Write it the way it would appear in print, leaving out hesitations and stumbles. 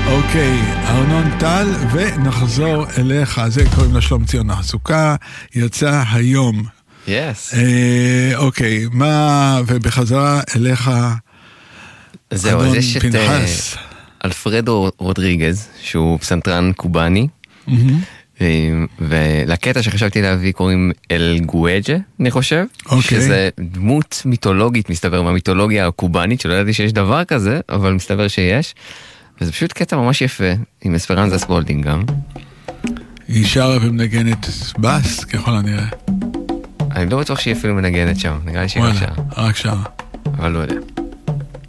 אוקיי, ארנון טל, ונחזור אליך. זה קוראים לה שלום ציון החזוקה, יצא היום. יס. אוקיי, מה, ובחזרה אליך, זהו, אז יש את פנחס. אלפרדו רודריגז, שהוא פסנתרן קובאני, ולקטע שחשבתי להביא קוראים אל גואג'ה, אני חושב, שזה דמות מיתולוגית, מסתבר, מהמיתולוגיה הקובאנית, שלא ידעתי שיש דבר כזה, אבל מסתבר שיש, וזה פשוט קטע ממש יפה, עם אספרנזה ספולדינג גם. היא שרה ומנגנת בס, ככל הנראה. אני לא בטוח שהיא אפילו מנגנת שם, נראה לי שהיא רק שרה. רק שרה. אבל לא יודע.